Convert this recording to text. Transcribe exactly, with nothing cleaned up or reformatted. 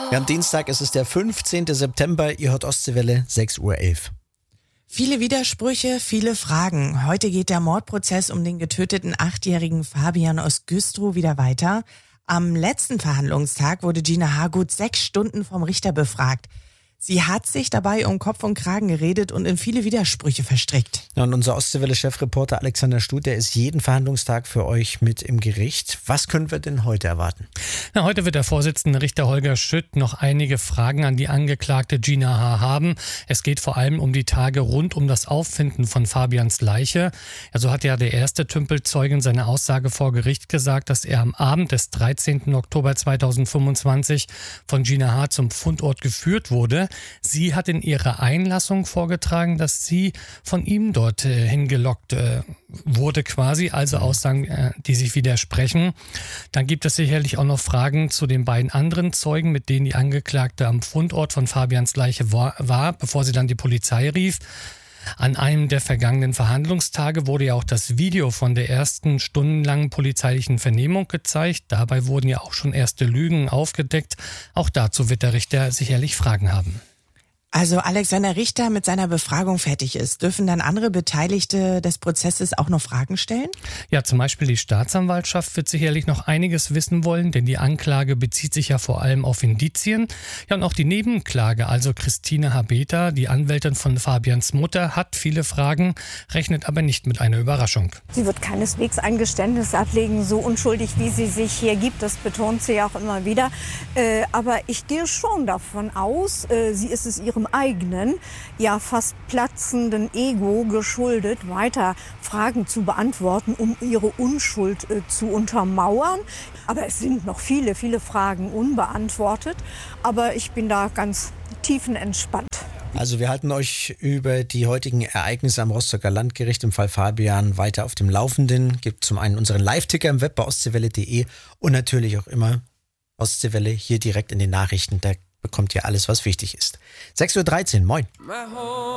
Ja, am Dienstag ist es der fünfzehnten September. Ihr hört Ostseewelle, sechs Uhr elf. Viele Widersprüche, viele Fragen. Heute geht der Mordprozess um den getöteten achtjährigen Fabian aus Güstrow wieder weiter. Am letzten Verhandlungstag wurde Gina H. gut sechs Stunden vom Richter befragt. Sie hat sich dabei um Kopf und Kragen geredet und in viele Widersprüche verstrickt. Ja, und unser Ostseewelle-Chefreporter Alexander Stut, der ist jeden Verhandlungstag für euch mit im Gericht. Was können wir denn heute erwarten? Na, heute wird der Vorsitzende Richter Holger Schütt noch einige Fragen an die Angeklagte Gina H. haben. Es geht vor allem um die Tage rund um das Auffinden von Fabians Leiche. Also hat ja der erste Tümpelzeuge in seiner Aussage vor Gericht gesagt, dass er am Abend des dreizehnten Oktober zweitausendfünfundzwanzig von Gina H. zum Fundort geführt wurde. Sie hat in ihrer Einlassung vorgetragen, dass sie von ihm dort äh, hingelockt äh, wurde quasi, also Aussagen, äh, die sich widersprechen. Dann gibt es sicherlich auch noch Fragen zu den beiden anderen Zeugen, mit denen die Angeklagte am Fundort von Fabians Leiche war, war bevor sie dann die Polizei rief. An einem der vergangenen Verhandlungstage wurde ja auch das Video von der ersten stundenlangen polizeilichen Vernehmung gezeigt. Dabei wurden ja auch schon erste Lügen aufgedeckt. Auch dazu wird der Richter sicherlich Fragen haben. Also Alex, wenn der Richter mit seiner Befragung fertig ist, dürfen dann andere Beteiligte des Prozesses auch noch Fragen stellen? Ja, zum Beispiel die Staatsanwaltschaft wird sicherlich noch einiges wissen wollen, denn die Anklage bezieht sich ja vor allem auf Indizien. Ja, und auch die Nebenklage, also Christine Habeta, die Anwältin von Fabians Mutter, hat viele Fragen, rechnet aber nicht mit einer Überraschung. Sie wird keineswegs ein Geständnis ablegen, so unschuldig wie sie sich hier gibt, das betont sie ja auch immer wieder. Äh, aber ich gehe schon davon aus, äh, sie ist es ihrem eigenen, ja fast platzenden Ego geschuldet, weiter Fragen zu beantworten, um ihre Unschuld äh, zu untermauern. Aber es sind noch viele, viele Fragen unbeantwortet. Aber ich bin da ganz tiefenentspannt. Also wir halten euch über die heutigen Ereignisse am Rostocker Landgericht im Fall Fabian weiter auf dem Laufenden. Gibt zum einen unseren Live-Ticker im Web bei ostseewelle punkt de und natürlich auch immer Ostseewelle hier direkt in den Nachrichten. Da bekommt ihr alles, was wichtig ist. sechs Uhr dreizehn, moin.